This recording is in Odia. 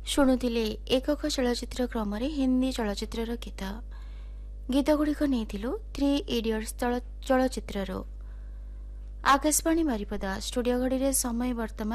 ଶୁଣୁଥିଲେ ଏକକ ଚଳଚ୍ଚିତ୍ର କ୍ରମରେ ହିନ୍ଦୀ ଚଳଚ୍ଚିତ୍ରର ଗୀତ। ଗୀତଗୁଡ଼ିକ ନେଇଥିଲୁ 3 ଇଡିୟଟ୍ସ ଚଳଚ୍ଚିତ୍ରରୁ। ଆକାଶବାଣୀ ବାରିପଦା ଷ୍ଟୁଡିଓ ଘଡ଼ିରେ ସମୟ ବର୍ତ୍ତମାନ